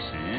时。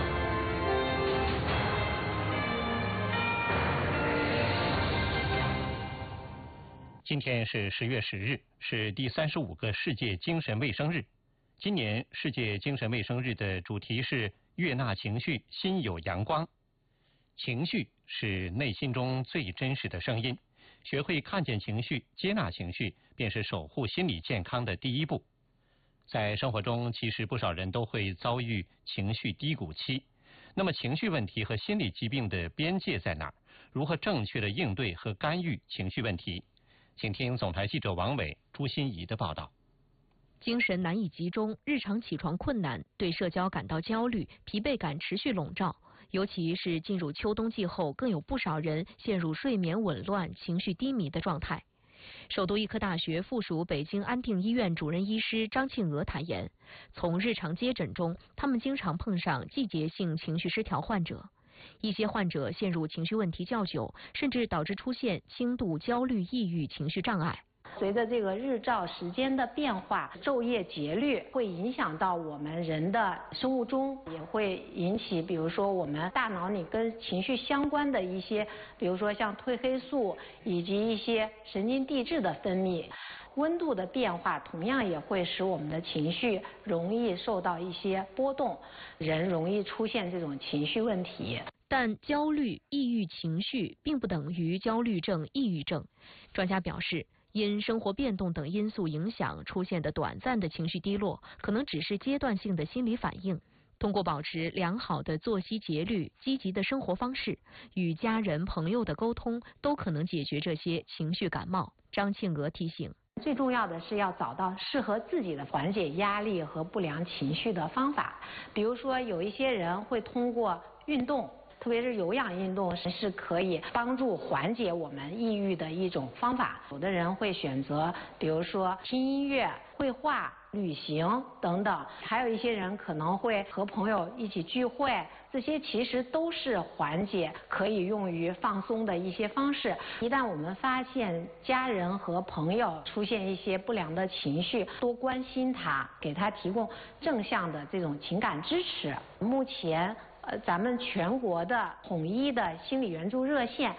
今天是10月10日，是第35个世界精神卫生日。今年世界精神卫生日的主题是悦纳情绪，心有阳光。情绪是内心中最真实的声音，学会看见情绪，接纳情绪，便是守护心理健康的第一步。在生活中，其实不少人都会遭遇情绪低谷期。那么情绪问题和心理疾病的边界在哪儿？如何正确的应对和干预情绪问题？请听总台记者王伟、朱欣怡的报道。 精神难以集中，日常起床困难，对社交感到焦虑，疲惫感持续笼罩。尤其是进入秋冬季后，更有不少人陷入睡眠紊乱、情绪低迷的状态。首都医科大学附属北京安定医院主任医师张庆娥坦言，从日常接诊中，他们经常碰上季节性情绪失调患者。一些患者陷入情绪问题较久，甚至导致出现轻度焦虑、抑郁情绪障碍。 随着这个日照时间的变化，昼夜节律会影响到我们人的生物钟，也会引起比如说我们大脑里跟情绪相关的一些，比如说像褪黑素以及一些神经递质的分泌。温度的变化同样也会使我们的情绪容易受到一些波动，人容易出现这种情绪问题。 但焦虑、抑郁情绪并不等于焦虑症、抑郁症。专家表示，因生活变动等因素影响出现的短暂的情绪低落，可能只是阶段性的心理反应。通过保持良好的作息节律、积极的生活方式，与家人朋友的沟通，都可能解决这些情绪感冒。张庆娥提醒， 最重要的是要找到适合自己的缓解压力和不良情绪的方法。比如说，有一些人会通过运动，特别是有氧运动是可以帮助缓解我们抑郁的一种方法。有的人会选择，比如说听音乐、绘画、旅行等等，还有一些人可能会和朋友一起聚会，这些其实都是缓解可以用于放松的一些方式。一旦我们发现家人和朋友出现一些不良的情绪，多关心他，给他提供正向的这种情感支持。目前咱们全国的统一的心理援助热线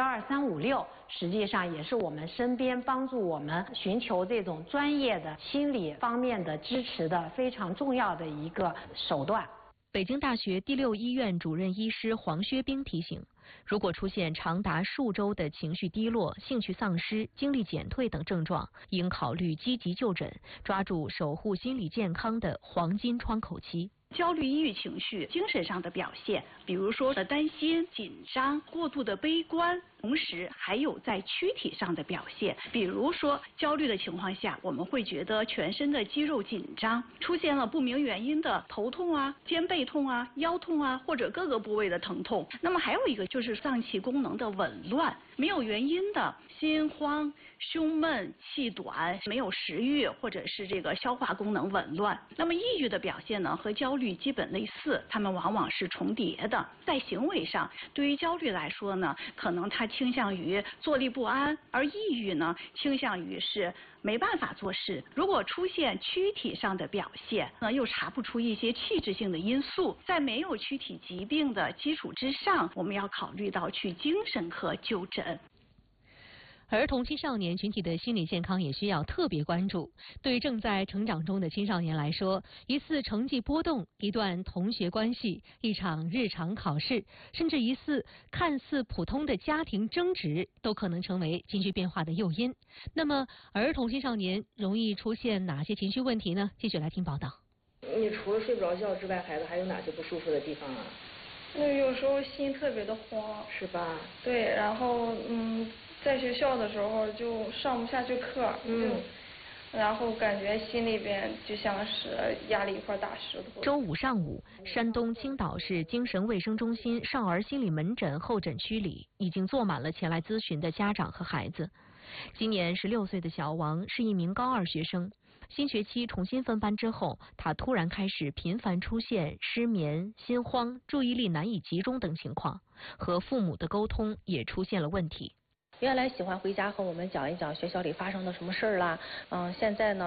12356，实际上也是我们身边帮助我们寻求这种专业的心理方面的支持的非常重要的一个手段。 北京大学第6医院主任医师黄薛冰提醒，如果出现长达数周的情绪低落、兴趣丧失、精力减退等症状，应考虑积极就诊，抓住守护心理健康的黄金窗口期。 焦虑、抑郁情绪精神上的表现，比如说担心、紧张、过度的悲观，同时还有在躯体上的表现，比如说焦虑的情况下，我们会觉得全身的肌肉紧张，出现了不明原因的头痛啊、肩背痛啊、腰痛啊，或者各个部位的疼痛。那么还有一个就是脏器功能的紊乱，没有原因的心慌、胸闷、气短、没有食欲，或者是这个消化功能紊乱。那么抑郁的表现呢，和焦虑基本类似，它们往往是重叠的。在行为上，对于焦虑来说呢，可能它倾向于坐立不安，而抑郁呢，倾向于是没办法做事。如果出现躯体上的表现，又查不出一些器质性的因素，在没有躯体疾病的基础之上，我们要考虑到去精神科就诊。 儿童青少年群体的心理健康也需要特别关注。对正在成长中的青少年来说，一次成绩波动、一段同学关系、一场日常考试，甚至一次看似普通的家庭争执，都可能成为情绪变化的诱因。那么，儿童青少年容易出现哪些情绪问题呢？继续来听报道。 你除了睡不着觉之外，孩子还有哪些不舒服的地方啊？ 有时候心特别的慌， 是吧？ 对，然后在学校的时候就上不下去课，然后感觉心里边就像是压了一块大石头。 周五上午，山东青岛市精神卫生中心少儿心理门诊候诊区里，已经坐满了前来咨询的家长和孩子。今年16岁的小王是一名高2学生，新学期重新分班之后，他突然开始频繁出现失眠、心慌、注意力难以集中等情况，和父母的沟通也出现了问题。 原来喜欢回家和我们讲一讲学校里发生的什么事儿啦，现在呢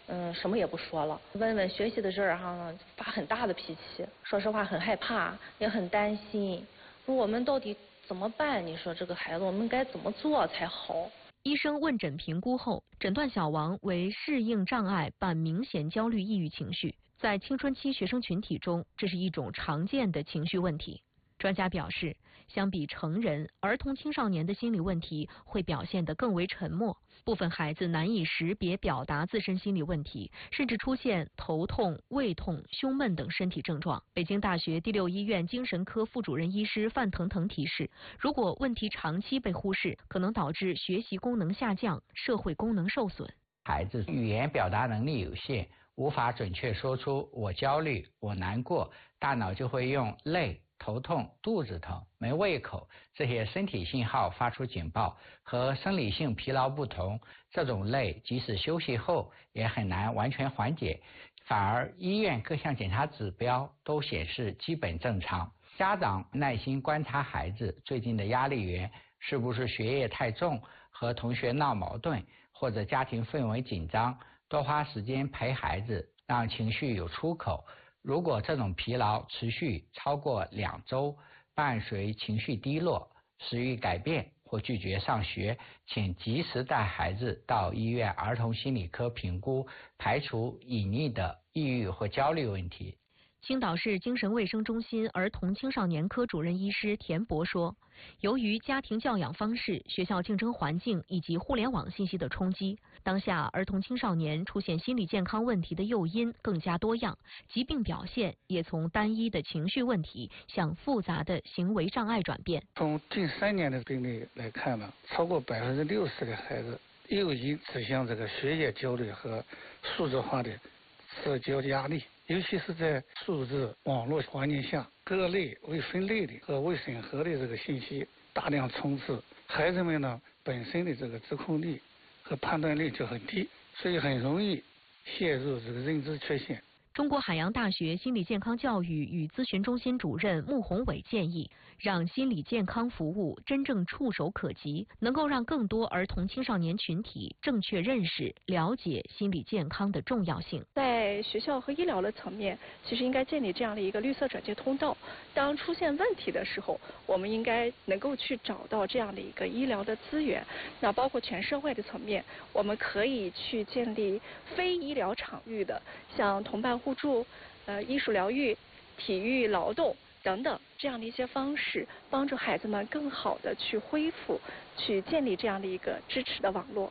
什么也不说了。问问学习的事儿哈，发很大的脾气。说实话，很害怕，也很担心。我们到底怎么办？你说这个孩子，我们该怎么做才好？ 医生问诊评估后，诊断小王为适应障碍伴明显焦虑抑郁情绪。在青春期学生群体中，这是一种常见的情绪问题。专家表示，相比成人，儿童青少年的心理问题会表现得更为沉默，部分孩子难以识别表达自身心理问题，甚至出现头痛、胃痛、胸闷等身体症状。北京大学第6医院精神科副主任医师范腾腾提示，如果问题长期被忽视，可能导致学习功能下降、社会功能受损。 孩子语言表达能力有限，无法准确说出我焦虑、我难过，大脑就会用累、头痛、肚子疼、没胃口这些身体信号发出警报。和生理性疲劳不同，这种累即使休息后也很难完全缓解，反而医院各项检查指标都显示基本正常。家长耐心观察孩子最近的压力源，是不是学业太重，和同学闹矛盾，或者家庭氛围紧张，多花时间陪孩子，让情绪有出口。如果这种疲劳持续超过2周，伴随情绪低落、食欲改变或拒绝上学，请及时带孩子到医院儿童心理科评估，排除隐匿的抑郁或焦虑问题。 青岛市精神卫生中心儿童青少年科主任医师田博说，由于家庭教养方式、学校竞争环境以及互联网信息的冲击，当下儿童青少年出现心理健康问题的诱因更加多样，疾病表现也从单一的情绪问题向复杂的行为障碍转变。 从近3年的病例来看呢，超过60%的孩子诱因指向这个学业焦虑和数字化的社交压力。尤其是在数字网络环境下，各类未分类的和未审核的这个信息大量充斥，孩子们呢本身的这个自控力和判断力就很低，所以很容易陷入这个认知缺陷。 中国海洋大学心理健康教育与咨询中心主任穆宏伟建议，让心理健康服务真正触手可及，能够让更多儿童青少年群体正确认识、了解心理健康的重要性。 在学校和医疗的层面，其实应该建立这样的一个绿色转介通道。当出现问题的时候，我们应该能够去找到这样的一个医疗的资源。那包括全社会的层面，我们可以去建立非医疗场域的，像同伴互助、艺术疗愈、体育劳动等等这样的一些方式，帮助孩子们更好的去恢复，去建立这样的一个支持的网络。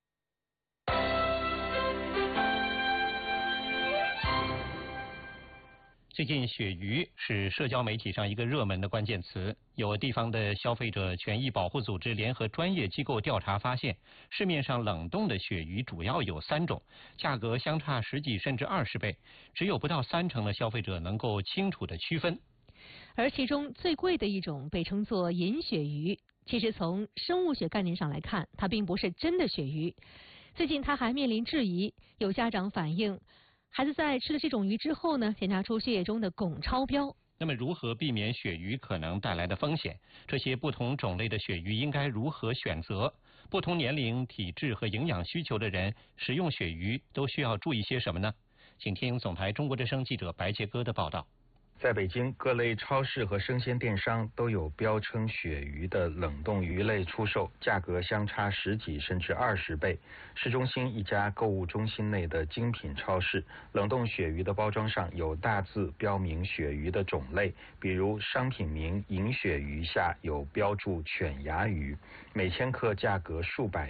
最近鳕鱼是社交媒体上一个热门的关键词。有地方的消费者权益保护组织联合专业机构调查发现，市面上冷冻的鳕鱼主要有3种，价格相差10几甚至20倍，只有不到30%的消费者能够清楚地区分。 而其中最贵的一种被称作银鳕鱼，其实从生物学概念上来看，它并不是真的鳕鱼。最近它还面临质疑，有家长反映，孩子在吃了这种鱼之后呢，检查出血液中的汞超标。 那么如何避免鳕鱼可能带来的风险？这些不同种类的鳕鱼应该如何选择？不同年龄、体质和营养需求的人食用鳕鱼都需要注意些什么呢？请听总台中国之声记者白杰哥的报道。 在北京，各类超市和生鲜电商都有标称鳕鱼的冷冻鱼类出售，价格相差10几甚至20倍。市中心一家购物中心内的精品超市，冷冻鳕鱼的包装上有大字标明鳕鱼的种类，比如商品名银鳕鱼下有标注犬牙鱼，每千克价格数百